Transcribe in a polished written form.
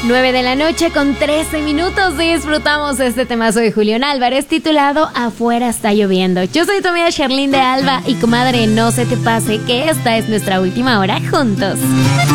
9 de la noche con 13 minutos disfrutamos este temazo de Julián Álvarez titulado Afuera está lloviendo. Yo soy tu amiga Sherlyn de Alba y comadre, no se te pase que esta es nuestra última hora juntos.